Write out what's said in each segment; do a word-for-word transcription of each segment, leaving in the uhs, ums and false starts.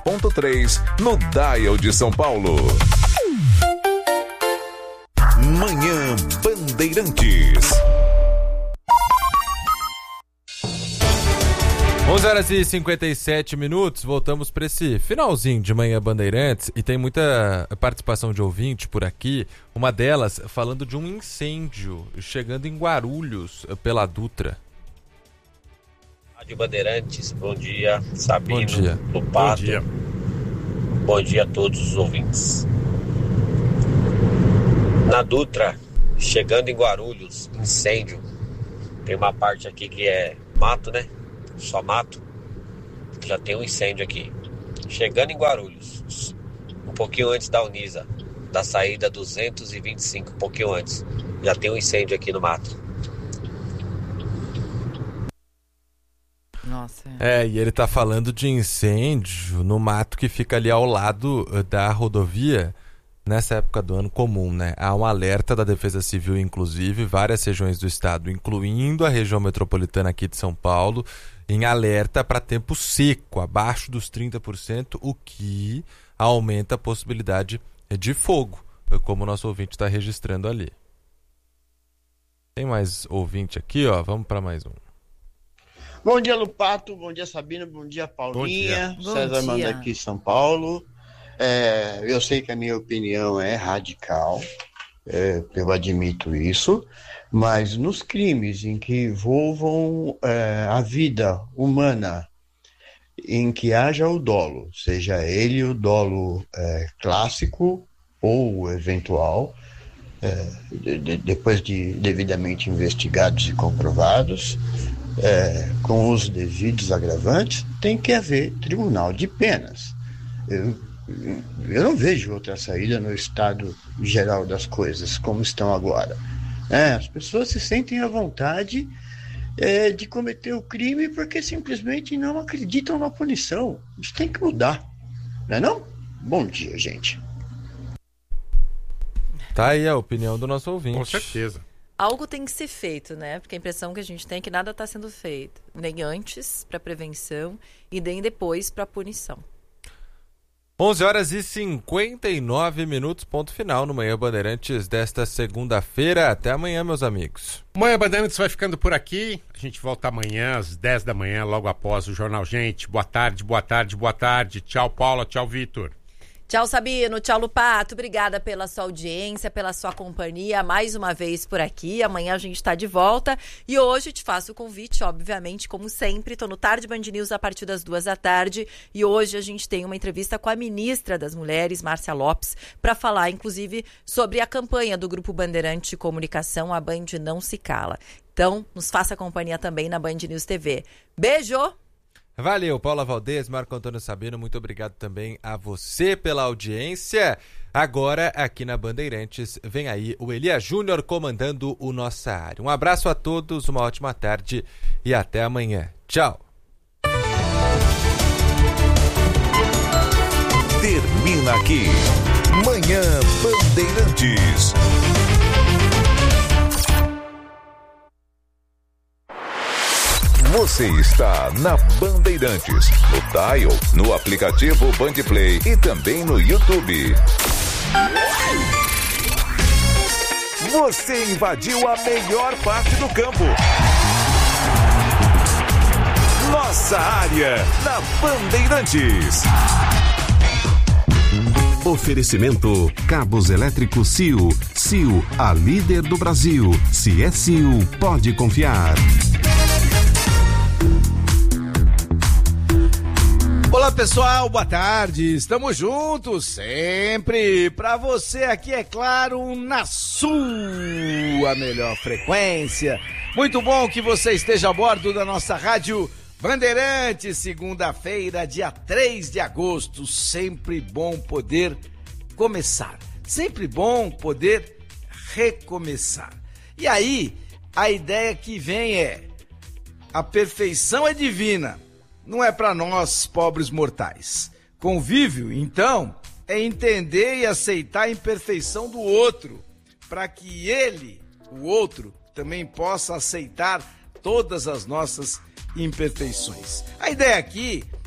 ponto três no Dial de São Paulo. Manhã Bandeirantes. onze horas e cinquenta e sete minutos, voltamos para esse finalzinho de Manhã Bandeirantes e tem muita participação de ouvinte por aqui, uma delas falando de um incêndio chegando em Guarulhos pela Dutra. Rádio Bandeirantes, bom dia, Sabino, bom dia. Lupato, bom dia. Bom dia a todos os ouvintes. Na Dutra, chegando em Guarulhos, incêndio, tem uma parte aqui que é mato, né? Só mato, já tem um incêndio aqui. Chegando em Guarulhos, um pouquinho antes da Unisa, da saída duzentos e vinte e cinco, um pouquinho antes, já tem um incêndio aqui no mato. Nossa. É, e ele tá falando de incêndio no mato que fica ali ao lado da rodovia. Nessa época do ano comum, né? Há um alerta da Defesa Civil, inclusive, várias regiões do estado, incluindo a região metropolitana aqui de São Paulo, em alerta para tempo seco, abaixo dos trinta por cento, o que aumenta a possibilidade de fogo, como o nosso ouvinte está registrando ali. Tem mais ouvinte aqui, ó. Vamos para mais um. Bom dia, Lupato. Bom dia, Sabino. Bom dia, Paulinha. Bom dia. César Bom dia. manda aqui em São Paulo. É, eu sei que a minha opinião é radical, é, eu admito isso, mas nos crimes em que envolvam é, a vida humana, em que haja o dolo, seja ele o dolo é, clássico ou eventual, é, de, de, depois de devidamente investigados e comprovados, é, com os devidos agravantes, tem que haver tribunal de penas. Eu, Eu não vejo outra saída no estado geral das coisas, como estão agora. É, as pessoas se sentem à vontade é, de cometer o crime porque simplesmente não acreditam na punição. Isso tem que mudar, não é não? Bom dia, gente. Tá aí a opinião do nosso ouvinte. Com certeza. Algo tem que ser feito, né? Porque a impressão que a gente tem é que nada está sendo feito. Nem antes para prevenção e nem depois para punição. onze horas e cinquenta e nove minutos, ponto final no Manhã Bandeirantes desta segunda-feira. Até amanhã, meus amigos. Manhã Bandeirantes vai ficando por aqui. A gente volta amanhã às dez da manhã, logo após o Jornal Gente. Boa tarde, boa tarde, boa tarde. Tchau, Paula. Tchau, Vitor. Tchau, Sabino. Tchau, Lupato. Obrigada pela sua audiência, pela sua companhia mais uma vez por aqui. Amanhã a gente está de volta. E hoje te faço o convite, obviamente, como sempre. Estou no Tarde Band News a partir das duas da tarde. E hoje a gente tem uma entrevista com a ministra das Mulheres, Márcia Lopes, para falar, inclusive, sobre a campanha do Grupo Bandeirante de Comunicação, a Band Não Se Cala. Então, nos faça companhia também na Band News T V. Beijo! Valeu, Paula Valdez, Marco Antônio Sabino, muito obrigado também a você pela audiência. Agora, aqui na Bandeirantes, vem aí o Elias Júnior comandando o Nossa Área. Um abraço a todos, uma ótima tarde e até amanhã. Tchau! Termina aqui, Manhã Bandeirantes. Você está na Bandeirantes, no Dial, no aplicativo Bandplay e também no YouTube. Você invadiu a melhor parte do campo. Nossa Área, na Bandeirantes. Oferecimento Cabos Elétricos C I U. C I U, a líder do Brasil. Se é C I U, pode confiar. Olá pessoal, boa tarde, estamos juntos sempre para você aqui, é claro, na sua melhor frequência. Muito bom que você esteja a bordo da nossa rádio Bandeirantes, segunda-feira, dia três de agosto, sempre bom poder começar, sempre bom poder recomeçar. E aí, a ideia que vem é, a perfeição é divina, não é para nós, pobres mortais. Convívio, então, é entender e aceitar a imperfeição do outro, para que ele, o outro, também possa aceitar todas as nossas imperfeições. A ideia aqui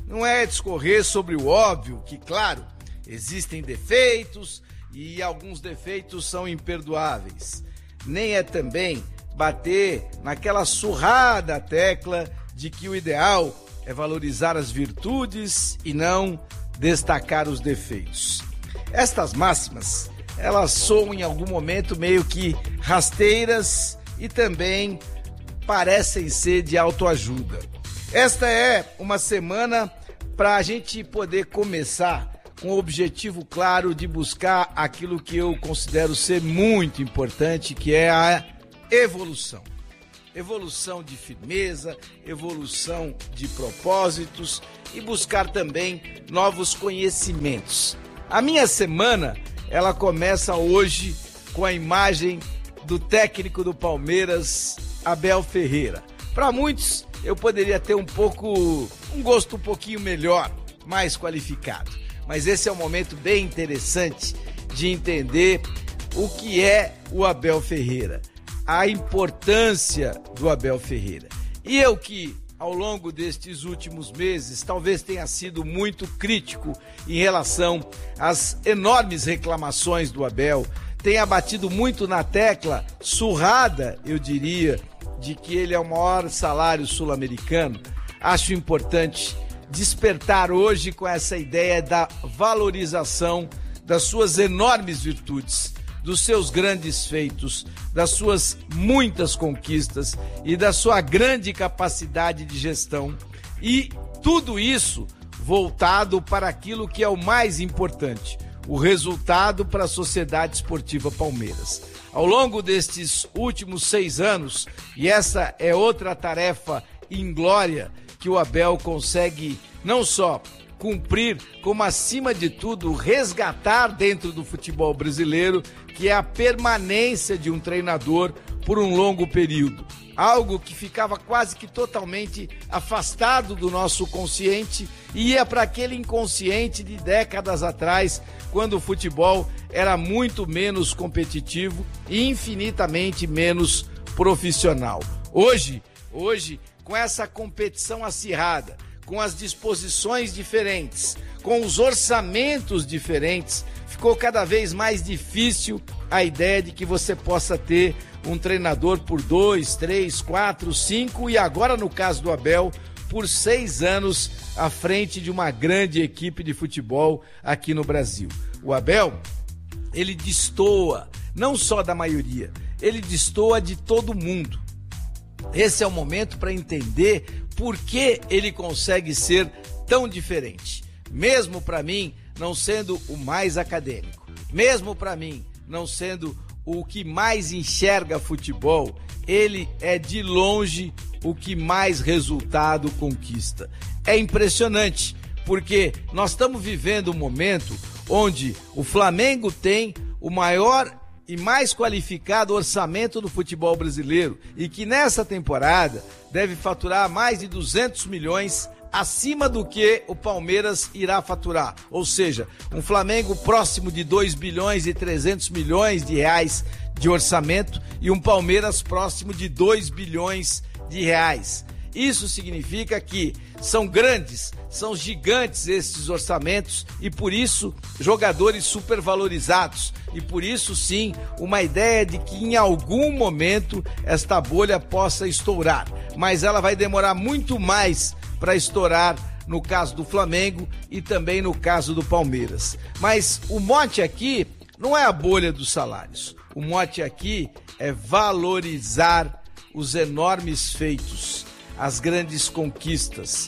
não é discorrer sobre o óbvio, que, claro, existem defeitos e alguns defeitos são imperdoáveis. Nem é também bater naquela surrada tecla de que o ideal é valorizar as virtudes e não destacar os defeitos. Estas máximas, elas soam em algum momento meio que rasteiras e também parecem ser de autoajuda. Esta é uma semana para a gente poder começar com o objetivo claro de buscar aquilo que eu considero ser muito importante, que é a evolução. Evolução de firmeza, evolução de propósitos e buscar também novos conhecimentos. A minha semana, ela começa hoje com a imagem do técnico do Palmeiras, Abel Ferreira. Para muitos, eu poderia ter um pouco, um gosto um pouquinho melhor, mais qualificado. Mas esse é um momento bem interessante de entender o que é o Abel Ferreira, a importância do Abel Ferreira. E eu que, ao longo destes últimos meses, talvez tenha sido muito crítico em relação às enormes reclamações do Abel, tenha batido muito na tecla surrada, eu diria, de que ele é o maior salário sul-americano, acho importante despertar hoje com essa ideia da valorização das suas enormes virtudes, dos seus grandes feitos, das suas muitas conquistas e da sua grande capacidade de gestão. E tudo isso voltado para aquilo que é o mais importante, o resultado para a Sociedade Esportiva Palmeiras. Ao longo destes últimos seis anos, e essa é outra tarefa inglória que o Abel consegue não só cumprir, como acima de tudo resgatar dentro do futebol brasileiro, que é a permanência de um treinador por um longo período. Algo que ficava quase que totalmente afastado do nosso consciente e ia para aquele inconsciente de décadas atrás, quando o futebol era muito menos competitivo e infinitamente menos profissional. Hoje, hoje, com essa competição acirrada, com as disposições diferentes, com os orçamentos diferentes, ficou cada vez mais difícil a ideia de que você possa ter um treinador por dois, três, quatro, cinco e agora, no caso do Abel, por seis anos à frente de uma grande equipe de futebol aqui no Brasil. O Abel, ele destoa não só da maioria, ele destoa de todo mundo. Esse é o momento para entender por que ele consegue ser tão diferente. Mesmo para mim, não sendo o mais acadêmico, mesmo para mim, não sendo o que mais enxerga futebol, ele é de longe o que mais resultado conquista. É impressionante, porque nós estamos vivendo um momento onde o Flamengo tem o maior e mais qualificado orçamento do futebol brasileiro e que nessa temporada deve faturar mais de duzentos milhões acima do que o Palmeiras irá faturar. Ou seja, um Flamengo próximo de dois bilhões e trezentos milhões de reais de orçamento e um Palmeiras próximo de dois bilhões de reais. Isso significa que são grandes, são gigantes esses orçamentos e por isso jogadores supervalorizados e por isso sim uma ideia de que em algum momento esta bolha possa estourar, mas ela vai demorar muito mais para estourar no caso do Flamengo e também no caso do Palmeiras. Mas o mote aqui não é a bolha dos salários, o mote aqui é valorizar os enormes feitos, as grandes conquistas,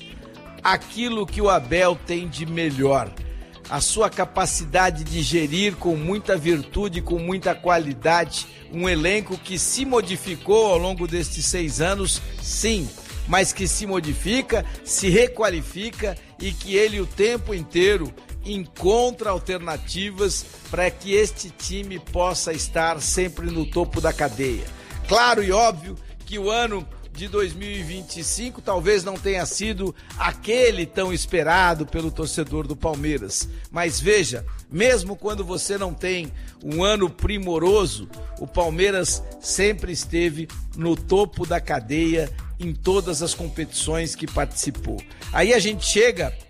aquilo que o Abel tem de melhor, a sua capacidade de gerir com muita virtude, com muita qualidade, um elenco que se modificou ao longo destes seis anos, sim, mas que se modifica, se requalifica e que ele o tempo inteiro encontra alternativas para que este time possa estar sempre no topo da cadeia. Claro e óbvio que o ano de dois mil e vinte e cinco talvez não tenha sido aquele tão esperado pelo torcedor do Palmeiras. Mas veja, mesmo quando você não tem um ano primoroso, o Palmeiras sempre esteve no topo da cadeia em todas as competições que participou. Aí a gente chega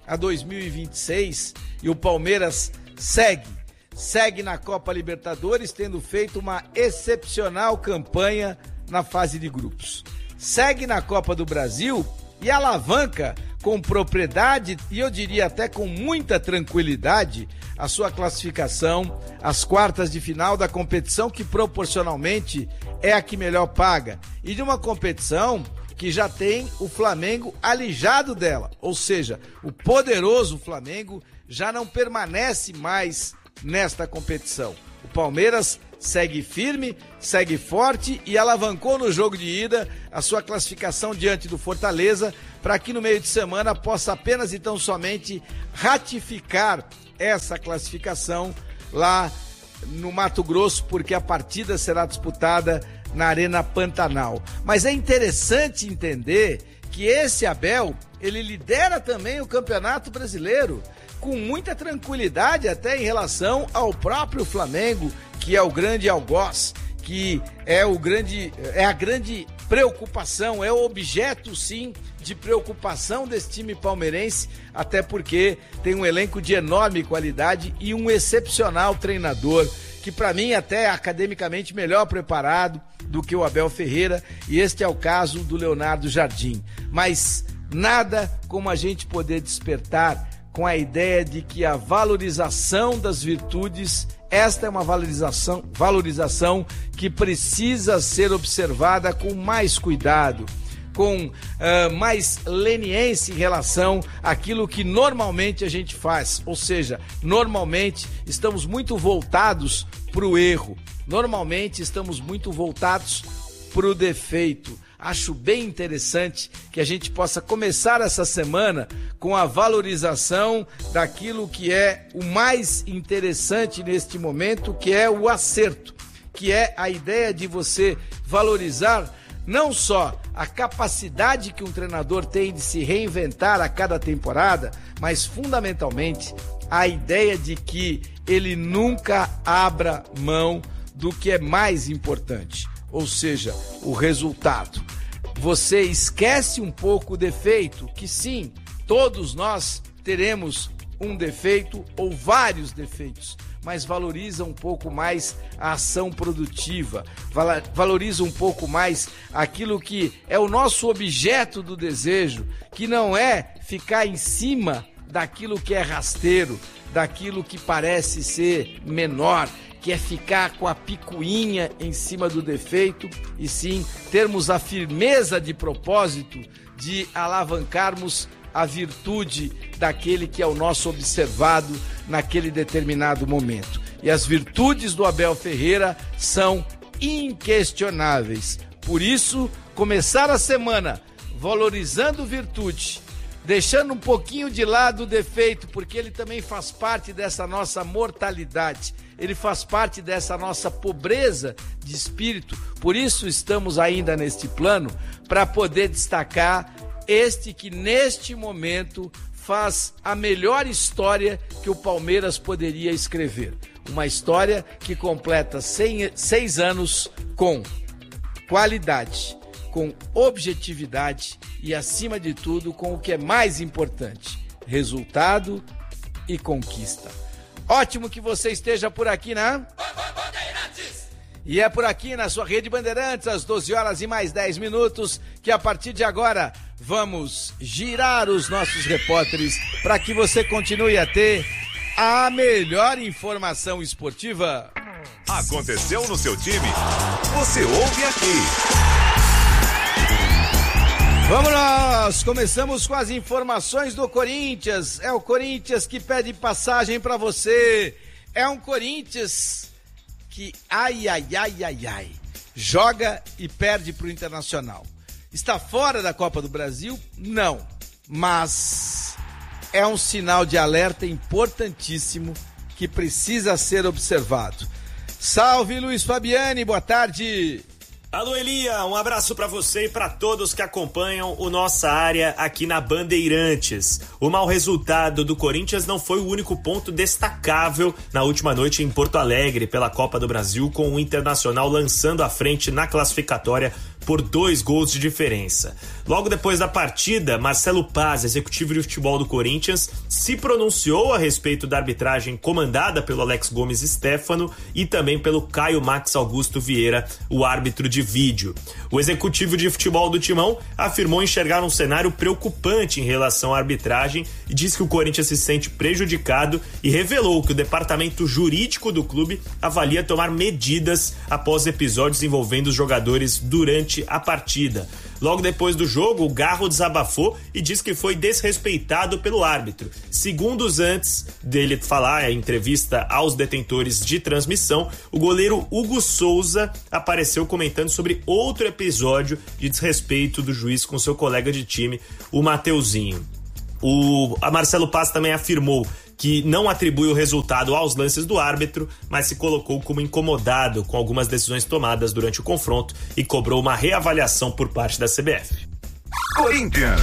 a dois mil e vinte e seis e o Palmeiras segue, segue na Copa Libertadores, tendo feito uma excepcional campanha na fase de grupos. Segue na Copa do Brasil e alavanca com propriedade e eu diria até com muita tranquilidade a sua classificação às quartas de final da competição que proporcionalmente é a que melhor paga e de uma competição que já tem o Flamengo alijado dela, ou seja, o poderoso Flamengo já não permanece mais nesta competição. O Palmeiras segue firme, segue forte e alavancou no jogo de ida a sua classificação diante do Fortaleza para que no meio de semana possa apenas e tão somente ratificar essa classificação lá no Mato Grosso, porque a partida será disputada na Arena Pantanal. Mas é interessante entender que esse Abel, ele lidera também o Campeonato Brasileiro com muita tranquilidade até em relação ao próprio Flamengo, que é o grande algoz, que é o grande, é a grande preocupação, é o objeto sim de preocupação desse time palmeirense, até porque tem um elenco de enorme qualidade e um excepcional treinador, que para mim até é academicamente melhor preparado do que o Abel Ferreira, e este é o caso do Leonardo Jardim. Mas nada como a gente poder despertar com a ideia de que a valorização das virtudes, esta é uma valorização, valorização que precisa ser observada com mais cuidado, com uh, mais leniência em relação àquilo que normalmente a gente faz, ou seja, normalmente estamos muito voltados para o erro, normalmente estamos muito voltados para o defeito. Acho bem interessante que a gente possa começar essa semana com a valorização daquilo que é o mais interessante neste momento, que é o acerto, que é a ideia de você valorizar não só a capacidade que um treinador tem de se reinventar a cada temporada, mas fundamentalmente a ideia de que ele nunca abra mão do que é mais importante, ou seja, o resultado. Você esquece um pouco o defeito, que sim, todos nós teremos um defeito ou vários defeitos, mas valoriza um pouco mais a ação produtiva, valoriza um pouco mais aquilo que é o nosso objeto do desejo, que não é ficar em cima daquilo que é rasteiro, daquilo que parece ser menor, que é ficar com a picuinha em cima do defeito, e sim termos a firmeza de propósito de alavancarmos a virtude daquele que é o nosso observado naquele determinado momento. E as virtudes do Abel Ferreira são inquestionáveis. Por isso, começar a semana valorizando virtude, deixando um pouquinho de lado o defeito, porque ele também faz parte dessa nossa mortalidade, ele faz parte dessa nossa pobreza de espírito. Por isso estamos ainda neste plano, para poder destacar este que neste momento faz a melhor história que o Palmeiras poderia escrever. Uma história que completa cem, seis anos com qualidade, com objetividade e, acima de tudo, com o que é mais importante, resultado e conquista. Ótimo que você esteja por aqui, né? E é por aqui na sua Rede Bandeirantes, às doze horas e mais dez minutos, que a partir de agora vamos girar os nossos repórteres para que você continue a ter a melhor informação esportiva. Aconteceu no seu time? Você ouve aqui. Vamos nós! Começamos com as informações do Corinthians. É o Corinthians que pede passagem para você. É um Corinthians que, ai, ai, ai, ai, ai, joga e perde para o Internacional. Está fora da Copa do Brasil? Não. Mas é um sinal de alerta importantíssimo que precisa ser observado. Salve, Luiz Fabiani, boa tarde. Alô, Elia, um abraço para você e para todos que acompanham o Nossa Área aqui na Bandeirantes. O mau resultado do Corinthians não foi o único ponto destacável na última noite em Porto Alegre pela Copa do Brasil, com o Internacional lançando à frente na classificatória por dois gols de diferença. Logo depois da partida, Marcelo Paz, executivo de futebol do Corinthians, se pronunciou a respeito da arbitragem comandada pelo Alex Gomes Stéfano e também pelo Caio Max Augusto Vieira, o árbitro de vídeo. O executivo de futebol do Timão afirmou enxergar um cenário preocupante em relação à arbitragem e disse que o Corinthians se sente prejudicado e revelou que o departamento jurídico do clube avalia tomar medidas após episódios envolvendo os jogadores durante a partida. Logo depois do jogo, o Garro desabafou e disse que foi desrespeitado pelo árbitro. Segundos antes dele falar em entrevista aos detentores de transmissão, o goleiro Hugo Souza apareceu comentando sobre outro episódio de desrespeito do juiz com seu colega de time, o Mateuzinho. O a Marcelo Paz também afirmou que não atribui o resultado aos lances do árbitro, mas se colocou como incomodado com algumas decisões tomadas durante o confronto e cobrou uma reavaliação por parte da C B F. Corinthians.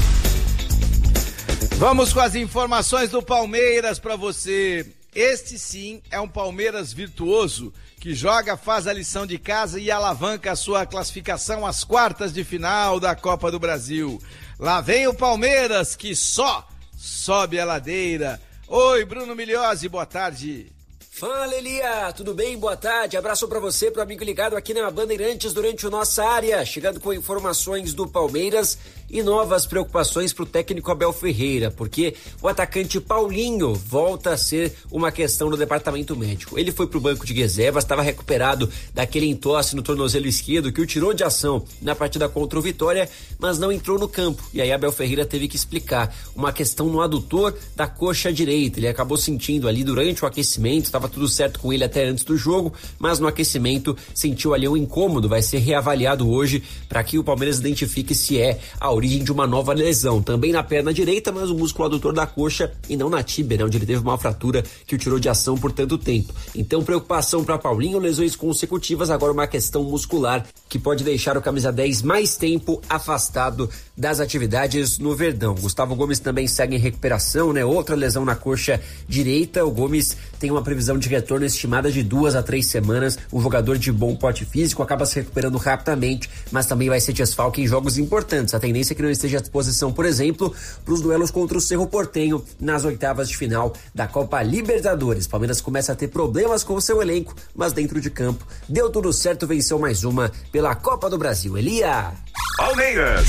Vamos com as informações do Palmeiras para você. Este sim é um Palmeiras virtuoso que joga, faz a lição de casa e alavanca a sua classificação às quartas de final da Copa do Brasil. Lá vem o Palmeiras que só sobe a ladeira. Oi, Bruno Migliozzi, boa tarde. Fala, Elia, tudo bem? Boa tarde, abraço pra você, pro amigo ligado aqui na Bandeirantes durante o Nossa Área, chegando com informações do Palmeiras e novas preocupações pro técnico Abel Ferreira, porque o atacante Paulinho volta a ser uma questão no departamento médico. Ele foi pro banco de reservas, estava recuperado daquele entorse no tornozelo esquerdo que o tirou de ação na partida contra o Vitória, mas não entrou no campo, e aí Abel Ferreira teve que explicar uma questão no adutor da coxa direita. Ele acabou sentindo ali durante o aquecimento, estava tudo certo com ele até antes do jogo, mas no aquecimento sentiu ali um incômodo, vai ser reavaliado hoje para que o Palmeiras identifique se é a origem de uma nova lesão, também na perna direita, mas o músculo adutor da coxa e não na tíbia, né, onde ele teve uma fratura que o tirou de ação por tanto tempo. Então preocupação para Paulinho, lesões consecutivas, agora uma questão muscular que pode deixar o camisa dez mais tempo afastado das atividades no Verdão. Gustavo Gomes também segue em recuperação, né? Outra lesão na coxa direita. O Gomes tem uma previsão de retorno estimada de duas a três semanas. Um jogador de bom porte físico, acaba se recuperando rapidamente, mas também vai ser desfalque em jogos importantes. A tendência é que não esteja à disposição, por exemplo, para os duelos contra o Cerro Porteño nas oitavas de final da Copa Libertadores. Palmeiras começa a ter problemas com o seu elenco, mas dentro de campo deu tudo certo, venceu mais uma pela Copa do Brasil. Elia! Palmeiras.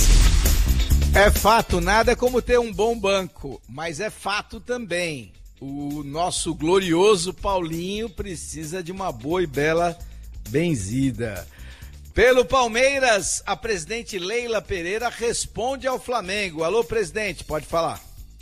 É fato, nada como ter um bom banco, mas é fato também. O nosso glorioso Paulinho precisa de uma boa e bela benzida. Pelo Palmeiras, a presidente Leila Pereira responde ao Flamengo. Alô, presidente, pode falar.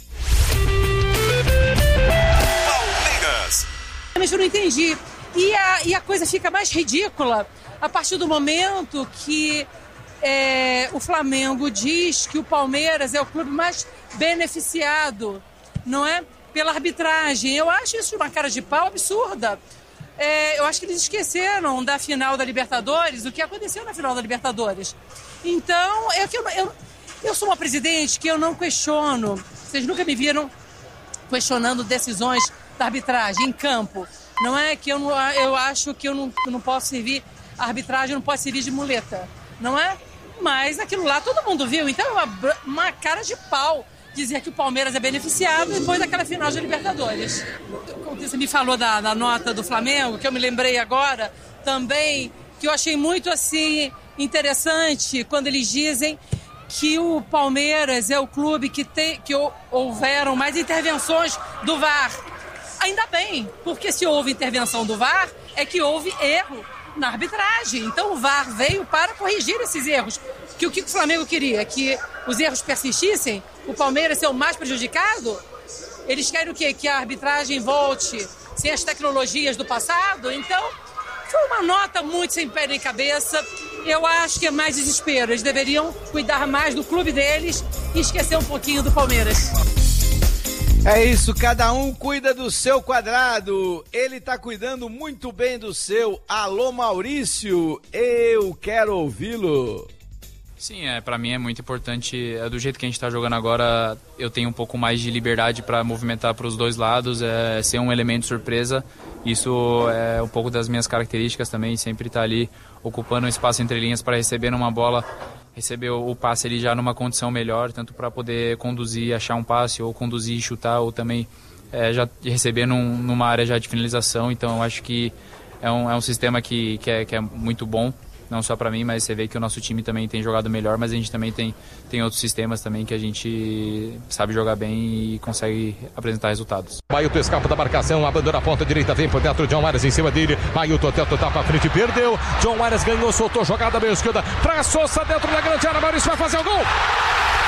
Palmeiras. Mas eu não entendi. E a, e a coisa fica mais ridícula a partir do momento que é, o Flamengo diz que o Palmeiras é o clube mais beneficiado, não é? Pela arbitragem. Eu acho isso uma cara de pau absurda. É, eu acho que eles esqueceram da final da Libertadores, o que aconteceu na final da Libertadores. Então, é que eu, eu, eu sou uma presidente que eu não questiono. Vocês nunca me viram questionando decisões da arbitragem em campo. Não é que eu, não, eu acho que eu não, eu não posso servir, a arbitragem não pode servir de muleta, não é? Mas aquilo lá todo mundo viu, então é uma, uma cara de pau dizer que o Palmeiras é beneficiado depois daquela final de Libertadores. Você me falou da, da nota do Flamengo, que eu me lembrei agora também, que eu achei muito assim interessante quando eles dizem que o Palmeiras é o clube que, tem, que houveram mais intervenções do V A R. Ainda bem, porque se houve intervenção do V A R, é que houve erro na arbitragem. Então o V A R veio para corrigir esses erros. Que o que o Flamengo queria? Que os erros persistissem? O Palmeiras ser o mais prejudicado? Eles querem o quê? Que a arbitragem volte sem as tecnologias do passado? Então, foi uma nota muito sem pé nem cabeça. Eu acho que é mais desespero. Eles deveriam cuidar mais do clube deles e esquecer um pouquinho do Palmeiras. É isso, cada um cuida do seu quadrado. Ele tá cuidando muito bem do seu. Alô, Maurício, eu quero ouvi-lo. Sim, é, para mim é muito importante, é, do jeito que a gente está jogando agora, eu tenho um pouco mais de liberdade para movimentar para os dois lados, é, ser um elemento surpresa, isso é um pouco das minhas características também, sempre estar tá ali ocupando um espaço entre linhas para receber uma bola, receber o, o passe ali já numa condição melhor, tanto para poder conduzir, achar um passe, ou conduzir e chutar, ou também é, já receber num, numa área já de finalização, então eu acho que é um, é um sistema que, que, é, que é muito bom. Não só para mim, mas você vê que o nosso time também tem jogado melhor, mas a gente também tem, tem outros sistemas também que a gente sabe jogar bem e consegue apresentar resultados. Mailton escapa da marcação, abandona a ponta direita, vem por dentro, John Arias em cima dele, Mailton tenta tocar pra frente, perdeu, John Arias ganhou, soltou jogada meio esquerda, pra Sousa dentro da grande área, Maurício vai fazer o gol!